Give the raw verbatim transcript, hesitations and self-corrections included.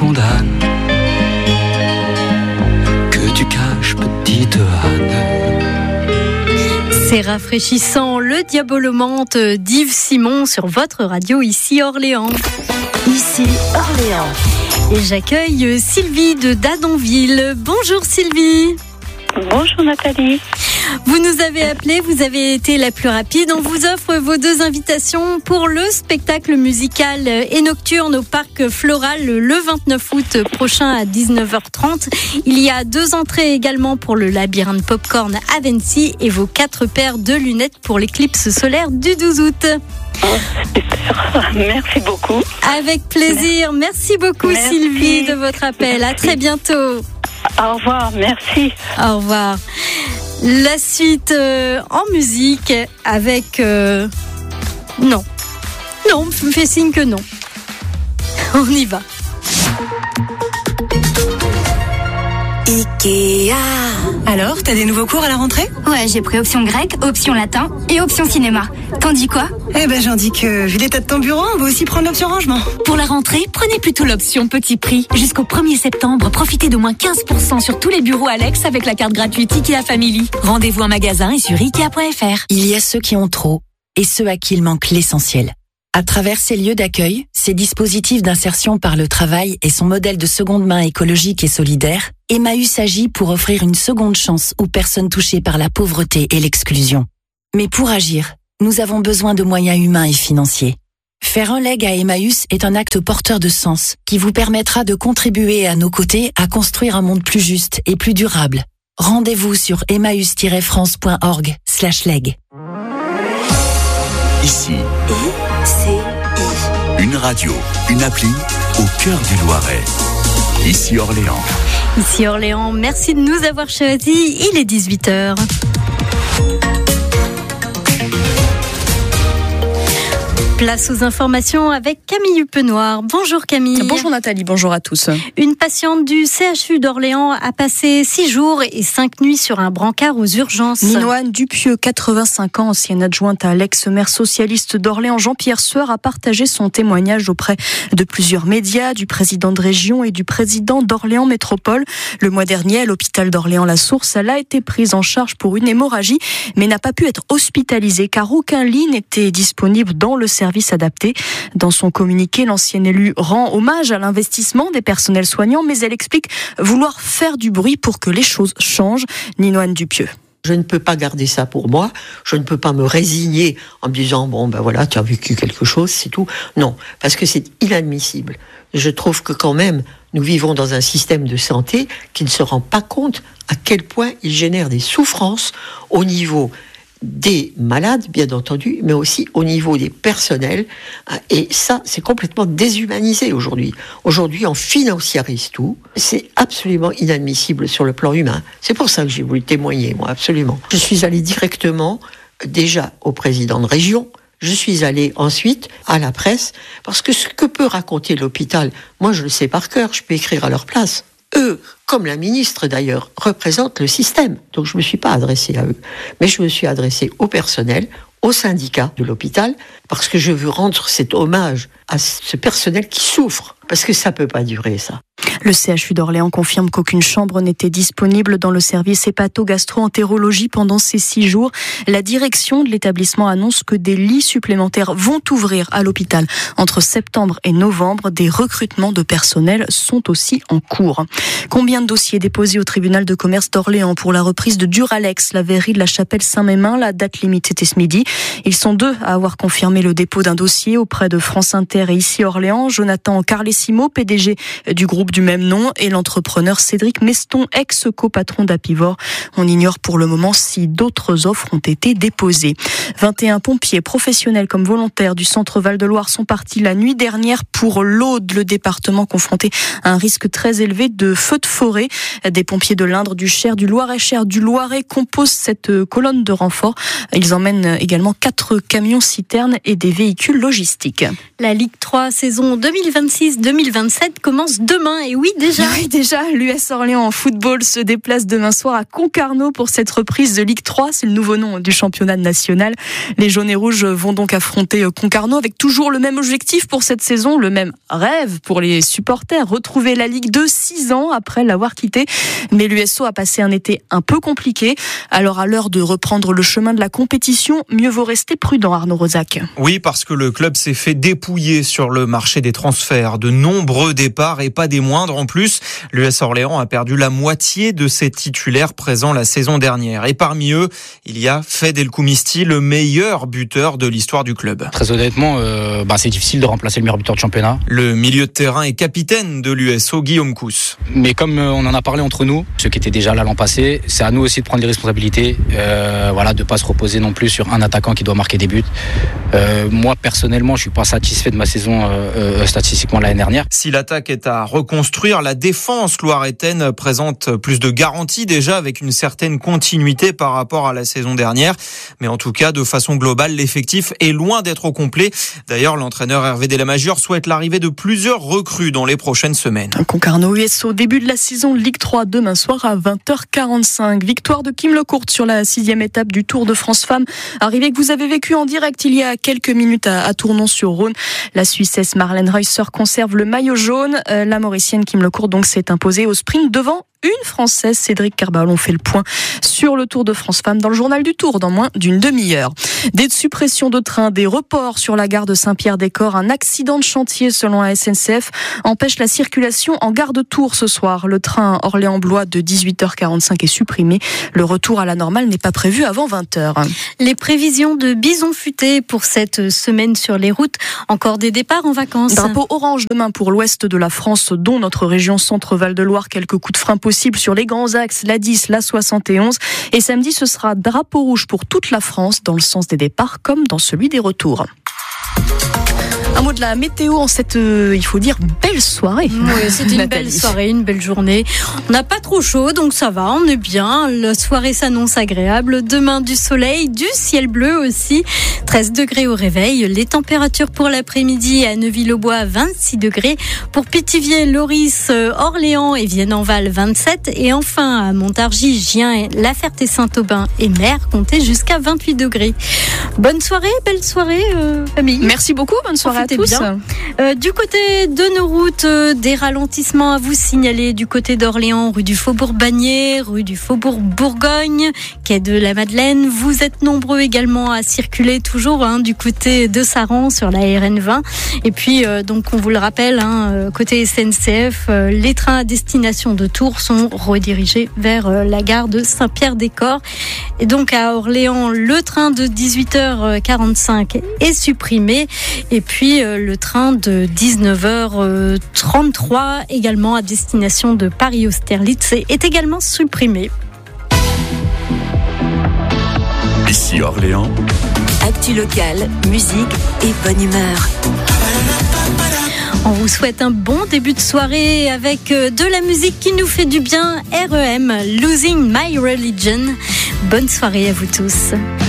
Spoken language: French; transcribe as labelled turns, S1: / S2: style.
S1: condamne, que tu caches, petite Anne.
S2: C'est rafraîchissant, le Diabolomante d'Yves Simon sur votre radio, ici Orléans.
S3: Ici Orléans.
S2: Et j'accueille Sylvie de Dadonville. Bonjour Sylvie.
S4: Bonjour Nathalie.
S2: Vous nous avez appelé, vous avez été la plus rapide. On vous offre vos deux invitations pour le spectacle musical et nocturne au Parc Floral le vingt-neuf août prochain à dix-neuf heures trente. Il y a deux entrées également pour le labyrinthe Popcorn à Vency et vos quatre paires de lunettes pour l'éclipse solaire du douze août.
S4: Oh, super, merci beaucoup.
S2: Avec plaisir, merci beaucoup
S4: merci.
S2: Sylvie de votre appel.
S4: Merci.
S2: À très bientôt.
S4: Au revoir, merci.
S2: Au revoir. La suite euh, en musique avec... Euh... Non. Non, me fait signe que non. On y va.
S3: Ikea.
S5: Alors, t'as des nouveaux cours à la rentrée ?
S6: Ouais, j'ai pris option grec, option latin et option cinéma. T'en dis quoi ?
S5: Eh ben, j'en dis que, vu l'état de ton bureau, on va aussi prendre l'option rangement.
S7: Pour la rentrée, prenez plutôt l'option petit prix. Jusqu'au premier septembre, profitez de moins quinze pour cent sur tous les bureaux Alex avec la carte gratuite Ikea Family. Rendez-vous en magasin et sur ikea point f r.
S8: Il y a ceux qui ont trop et ceux à qui il manque l'essentiel. À travers ces lieux d'accueil, ces dispositifs d'insertion par le travail et son modèle de seconde main écologique et solidaire, Emmaüs agit pour offrir une seconde chance aux personnes touchées par la pauvreté et l'exclusion. Mais pour agir, nous avons besoin de moyens humains et financiers. Faire un leg à Emmaüs est un acte porteur de sens qui vous permettra de contribuer à nos côtés à construire un monde plus juste et plus durable. Rendez-vous sur emmaüs tiret france point org slash leg.
S9: Ici,
S3: I-C-I.
S9: une radio, une appli au cœur du Loiret. Ici Orléans.
S2: Ici Orléans, merci de nous avoir choisis. Il est dix-huit heures. Place aux informations avec Camille Huppenoir. Bonjour Camille.
S10: Bonjour Nathalie, bonjour à tous.
S2: Une patiente du C H U d'Orléans a passé six jours et cinq nuits sur un brancard aux urgences.
S10: Ninoane Dupieux, quatre-vingt-cinq ans, ancienne adjointe à l'ex-maire socialiste d'Orléans, Jean-Pierre Sueur, a partagé son témoignage auprès de plusieurs médias, du président de région et du président d'Orléans Métropole. Le mois dernier, à l'hôpital d'Orléans-La Source, elle a été prise en charge pour une hémorragie, mais n'a pas pu être hospitalisée car aucun lit n'était disponible dans le service adapté. Dans son communiqué, l'ancienne élue rend hommage à l'investissement des personnels soignants, mais elle explique vouloir faire du bruit pour que les choses changent. Ninoane Dupieux.
S11: Je ne peux pas garder ça pour moi. Je ne peux pas me résigner en me disant, bon, ben voilà, tu as vécu quelque chose, c'est tout. Non, parce que c'est inadmissible. Je trouve que quand même, nous vivons dans un système de santé qui ne se rend pas compte à quel point il génère des souffrances au niveau des malades, bien entendu, mais aussi au niveau des personnels. Et ça, c'est complètement déshumanisé aujourd'hui. Aujourd'hui, on financiarise tout. C'est absolument inadmissible sur le plan humain. C'est pour ça que j'ai voulu témoigner, moi, absolument. Je suis allée directement, déjà, au président de région. Je suis allée ensuite à la presse, parce que ce que peut raconter l'hôpital, moi, je le sais par cœur, je peux écrire à leur place. Eux, comme la ministre d'ailleurs, représentent le système. Donc je ne me suis pas adressée à eux. Mais je me suis adressée au personnel, aux syndicats de l'hôpital, parce que je veux rendre cet hommage à ce personnel qui souffre. Parce que ça ne peut pas durer, ça.
S10: Le C H U d'Orléans confirme qu'aucune chambre n'était disponible dans le service hépato-gastro-entérologie pendant ces six jours. La direction de l'établissement annonce que des lits supplémentaires vont ouvrir à l'hôpital entre septembre et novembre. Des recrutements de personnel sont aussi en cours. Combien de dossiers déposés au tribunal de commerce d'Orléans pour la reprise de Duralex, la verrerie de la Chapelle-Saint-Mémin? La date limite était ce midi. Ils sont deux à avoir confirmé le dépôt d'un dossier auprès de France Inter et ici Orléans. Jonathan Carlesimo, P D G du groupe du même nom, et l'entrepreneur Cédric Meston, ex-copatron d'Apivor. On ignore pour le moment si d'autres offres ont été déposées. vingt et un pompiers professionnels comme volontaires du centre Val-de-Loire sont partis la nuit dernière pour l'Aude, le département confronté à un risque très élevé de feux de forêt. Des pompiers de l'Indre, du Cher, du Loir-et-Cher, du Loiret composent cette colonne de renfort. Ils emmènent également quatre camions citernes et des véhicules logistiques.
S2: La Ligue trois saison deux mille vingt-six deux mille vingt-sept commence demain. Et oui, oui, déjà.
S10: Oui, déjà, l'U S Orléans en football se déplace demain soir à Concarneau pour cette reprise de Ligue trois. C'est le nouveau nom du championnat national. Les jaunes et rouges vont donc affronter Concarneau avec toujours le même objectif pour cette saison, le même rêve pour les supporters, retrouver la Ligue deux six ans après l'avoir quittée. Mais l'U S O a passé un été un peu compliqué. Alors à l'heure de reprendre le chemin de la compétition, mieux vaut rester prudent, Arnaud Rosac.
S12: Oui, parce que le club s'est fait dépouiller sur le marché des transferts. De nombreux départs et pas des moindres en plus. L'U S Orléans a perdu la moitié de ses titulaires présents la saison dernière. Et parmi eux, il y a Fed El Koumisti, le meilleur buteur de l'histoire du club.
S13: Très honnêtement, euh, bah, c'est difficile de remplacer le meilleur buteur de championnat.
S12: Le milieu de terrain et capitaine de l'U S O, Guillaume Cousse.
S13: Mais comme euh, on en a parlé entre nous, ceux qui étaient déjà là l'an passé, c'est à nous aussi de prendre les responsabilités, euh, voilà, de pas se reposer non plus sur un attaquant qui doit marquer des buts. Euh, moi personnellement, je suis pas satisfait de ma saison euh, euh, statistiquement l'année dernière.
S12: Si l'attaque est à reconstruire, la défense loiretaine présente plus de garanties déjà avec une certaine continuité par rapport à la saison dernière. Mais en tout cas, de façon globale, l'effectif est loin d'être au complet. D'ailleurs, l'entraîneur Hervé Delamajor souhaite l'arrivée de plusieurs recrues dans les prochaines semaines.
S10: Concarneau U S O, début de la saison Ligue trois demain soir à vingt heures quarante-cinq. Victoire de Kim Lecourt sur la sixième étape du Tour de France Femmes. Arrivée que vous avez vécue en direct il y a quelques minutes à, à Tournon-sur-Rhône. La Suissesse Marlène Reusser conserve le maillot jaune. Euh, la Mauricienne Kim Lecourt donc s'est imposée au sprint devant une Française, Cédric Carbal. On fait le point sur le Tour de France Femmes dans le journal du Tour dans moins d'une demi-heure. Des suppressions de trains, des reports sur la gare de Saint-Pierre-des-Corps. Un accident de chantier selon la S N C F empêche la circulation en gare de Tours ce soir. Le train Orléans-Blois de dix-huit heures quarante-cinq est supprimé. Le retour à la normale n'est pas prévu avant vingt heures.
S2: Les prévisions de bison futé pour cette semaine sur les routes. Encore des départs en vacances.
S10: Drapeau orange demain pour l'ouest de la France, dont notre région Centre-Val de Loire. Quelques coups de frein possibles sur les grands axes, la dix, la soixante et onze. Et samedi, ce sera drapeau rouge pour toute la France, dans le sens des départs comme dans celui des retours. Un mot de la météo en cette, euh, il faut dire, belle soirée.
S2: Oui, c'était une belle soirée, une belle journée. On n'a pas trop chaud, donc ça va, on est bien. La soirée s'annonce agréable. Demain, du soleil, du ciel bleu aussi. treize degrés au réveil. Les températures pour l'après-midi à Neuville-aux-Bois, vingt-six degrés. Pour Pithiviers, Loris, Orléans et Vienne-en-Val, vingt-sept. Et enfin, à Montargis, Gien, La Ferté-Saint-Aubin et Mer, comptez jusqu'à vingt-huit degrés. Bonne soirée, belle soirée, euh, famille.
S10: Merci beaucoup, bonne soirée à tous.
S2: Bien. Euh, du côté de nos routes, euh, des ralentissements à vous signaler du côté d'Orléans, rue du Faubourg-Bagné, rue du Faubourg-Bourgogne, quai de la Madeleine. Vous êtes nombreux également à circuler toujours hein, du côté de Saran sur la R N vingt. Et puis, euh, donc, on vous le rappelle, hein, côté S N C F, euh, les trains à destination de Tours sont redirigés vers euh, la gare de Saint-Pierre-des-Corps. Et donc, à Orléans, le train de dix-huit heures quarante-cinq est supprimé. Et puis, euh, le train de dix-neuf heures trente-trois, également à destination de Paris-Austerlitz, est également supprimé.
S9: Ici Orléans.
S3: Actu locale, musique et bonne humeur.
S2: On vous souhaite un bon début de soirée avec de la musique qui nous fait du bien. R E M, Losing My Religion. Bonne soirée à vous tous.